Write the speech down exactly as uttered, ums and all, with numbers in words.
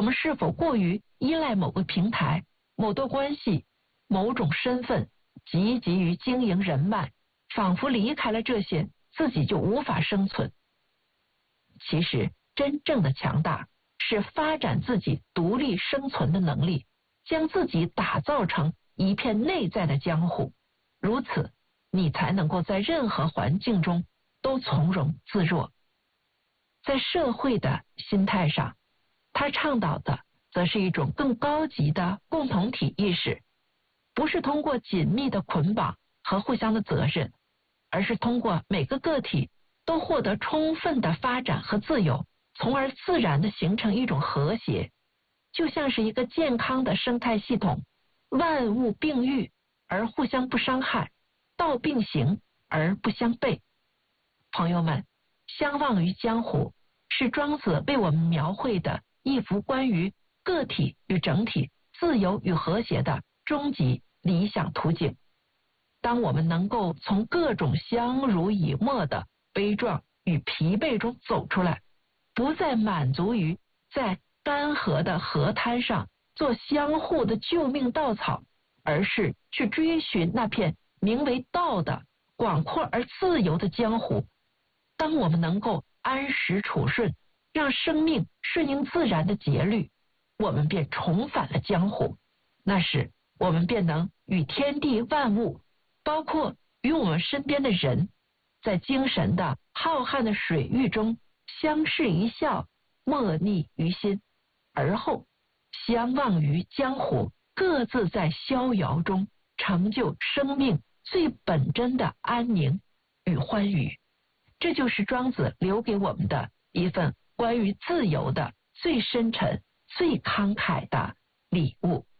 我们是否过于依赖某个平台、某段关系、某种身份，积极于经营人脉，仿佛离开了这些，自己就无法生存？其实，真正的强大是发展自己独立生存的能力，将自己打造成一片内在的江湖，如此，你才能够在任何环境中都从容自若。在社会的心态上，他倡导的则是一种更高级的共同体意识，不是通过紧密的捆绑和互相的责任，而是通过每个个体都获得充分的发展和自由，从而自然的形成一种和谐，就像是一个健康的生态系统，万物并育而互相不伤害，道并行而不相悖。朋友们，相忘于江湖是庄子为我们描绘的一幅关于个体与整体、自由与和谐的终极理想图景。当我们能够从各种相濡以沫的悲壮与疲惫中走出来，不再满足于在干涸的河滩上做相互的救命稻草，而是去追寻那片名为道的广阔而自由的江湖。当我们能够安时处顺，让生命顺应自然的节律，我们便重返了江湖。那时，我们便能与天地万物，包括与我们身边的人，在精神的浩瀚的水域中相视一笑，莫逆于心，而后相忘于江湖，各自在逍遥中成就生命最本真的安宁与欢愉。这就是庄子留给我们的一份关于自由的最深沉、最慷慨的礼物。